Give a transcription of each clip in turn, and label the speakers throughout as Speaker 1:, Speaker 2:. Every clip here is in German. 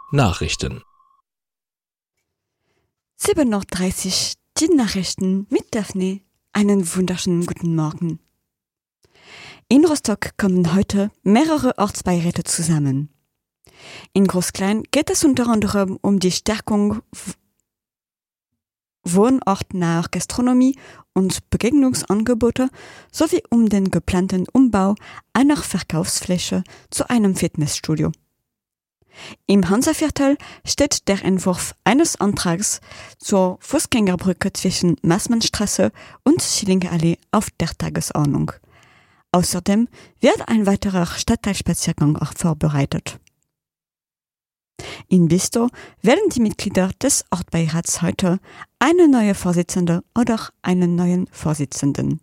Speaker 1: Nachrichten.
Speaker 2: 7:30 Uhr, die Nachrichten mit Daphne. Einen wunderschönen guten Morgen. In Rostock kommen heute mehrere Ortsbeiräte zusammen. In Groß-Klein geht es unter anderem um die Stärkung wohnortnaher Gastronomie und Begegnungsangebote sowie um den geplanten Umbau einer Verkaufsfläche zu einem Fitnessstudio. Im Hansaviertel steht der Entwurf eines Antrags zur Fußgängerbrücke zwischen Maßmannstraße und Schillingallee auf der Tagesordnung. Außerdem wird ein weiterer Stadtteilspaziergang auch vorbereitet. In Bistow wählen die Mitglieder des Ortsbeirats heute eine neue Vorsitzende oder einen neuen Vorsitzenden.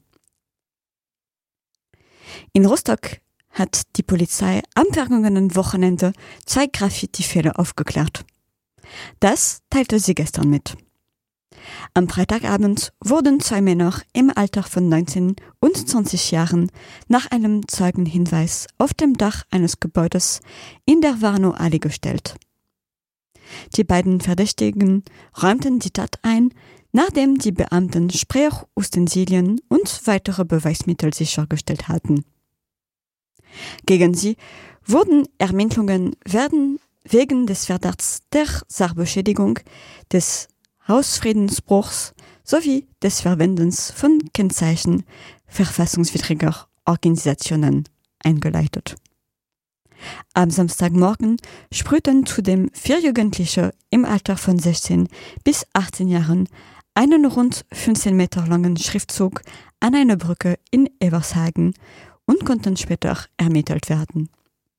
Speaker 2: In Rostock hat die Polizei am vergangenen Wochenende 2 Graffiti-Fälle aufgeklärt. Das teilte sie gestern mit. Am Freitagabend wurden 2 Männer im Alter von 19 und 20 Jahren nach einem Zeugenhinweis auf dem Dach eines Gebäudes in der Warnow-Allee gestellt. Die beiden Verdächtigen räumten die Tat ein, nachdem die Beamten Sprachustensilien und weitere Beweismittel sichergestellt hatten. Gegen sie wurden Ermittlungen wegen des Verdachts der Sachbeschädigung, des Hausfriedensbruchs sowie des Verwendens von Kennzeichen verfassungswidriger Organisationen eingeleitet. Am Samstagmorgen sprühten zudem 4 Jugendliche im Alter von 16 bis 18 Jahren einen rund 15 Meter langen Schriftzug an eine Brücke in Evershagen und konnten später ermittelt werden.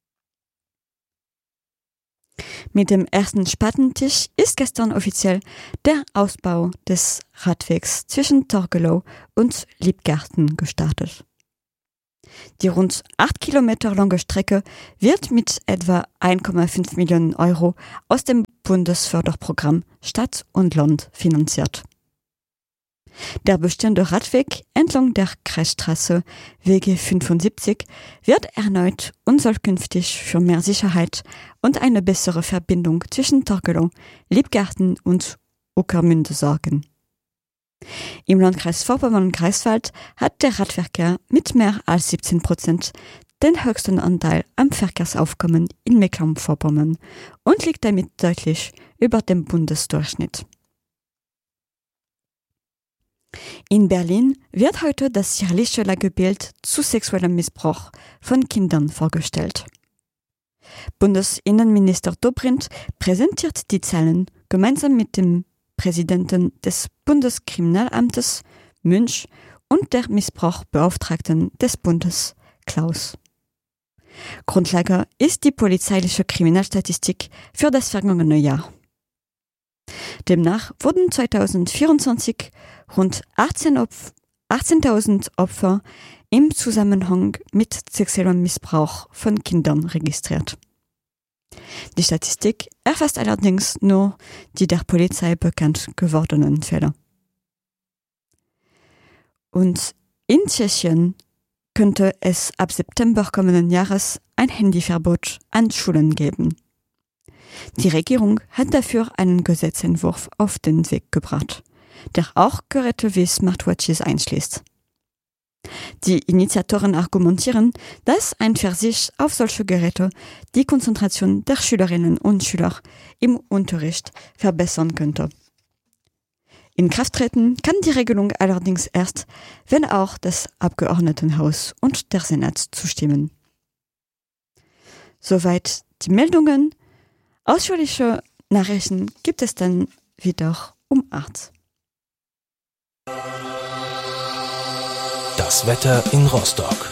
Speaker 2: Mit dem ersten Spatentisch ist gestern offiziell der Ausbau des Radwegs zwischen Torgelow und Liebgarten gestartet. Die rund 8 Kilometer lange Strecke wird mit etwa 1,5 Millionen Euro aus dem Bundesförderprogramm Stadt und Land finanziert. Der bestehende Radweg entlang der Kreisstraße Wege 75 wird erneut und soll künftig für mehr Sicherheit und eine bessere Verbindung zwischen Torgelow, Liebgarten und Ueckermünde sorgen. Im Landkreis Vorpommern-Greifswald hat der Radverkehr mit mehr als 17% den höchsten Anteil am Verkehrsaufkommen in Mecklenburg-Vorpommern und liegt damit deutlich über dem Bundesdurchschnitt. In Berlin wird heute das jährliche Lagebild zu sexuellem Missbrauch von Kindern vorgestellt. Bundesinnenminister Dobrindt präsentiert die Zahlen gemeinsam mit dem Präsidenten des Bundeskriminalamtes Münch und der Missbrauchbeauftragten des Bundes Klaus. Grundlage ist die polizeiliche Kriminalstatistik für das vergangene Jahr. Demnach wurden 2024 rund 18.000 Opfer im Zusammenhang mit sexuellem Missbrauch von Kindern registriert. Die Statistik erfasst allerdings nur die der Polizei bekannt gewordenen Fälle. Und in Tschechien könnte es ab September kommenden Jahres ein Handyverbot an Schulen geben. Die Regierung hat dafür einen Gesetzentwurf auf den Weg gebracht, der auch Geräte wie Smartwatches einschließt. Die Initiatoren argumentieren, dass ein Verzicht auf solche Geräte die Konzentration der Schülerinnen und Schüler im Unterricht verbessern könnte. In Kraft treten kann die Regelung allerdings erst, wenn auch das Abgeordnetenhaus und der Senat zustimmen. Soweit die Meldungen. Ausführliche Nachrichten gibt es dann wieder um 8.
Speaker 1: Das Wetter in Rostock.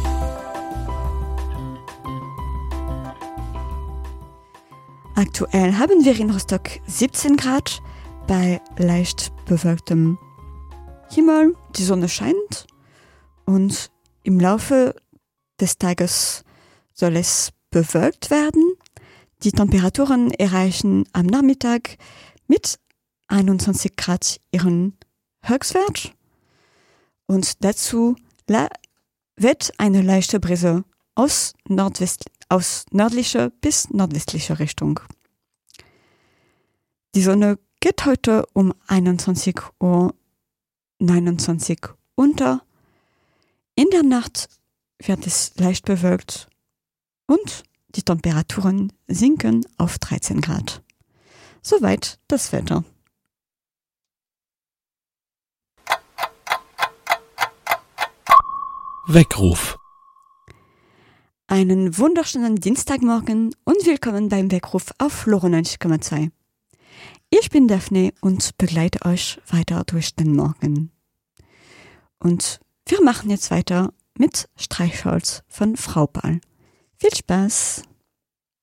Speaker 2: Aktuell haben wir in Rostock 17 Grad bei leicht bewölktem Himmel. Die Sonne scheint und im Laufe des Tages soll es bewölkt werden. Die Temperaturen erreichen am Nachmittag mit 21 Grad ihren Höchstwert und dazu weht eine leichte Brise aus nördlicher bis nordwestlicher Richtung. Die Sonne geht heute um 21:29 Uhr unter. In der Nacht wird es leicht bewölkt und die Temperaturen sinken auf 13 Grad. Soweit das Wetter.
Speaker 1: Weckruf.
Speaker 2: Einen wunderschönen Dienstagmorgen und willkommen beim Weckruf auf Loro 90,2. Ich bin Daphne und begleite euch weiter durch den Morgen. Und wir machen jetzt weiter mit Streichholz von Frau Pahl. Viel Spaß!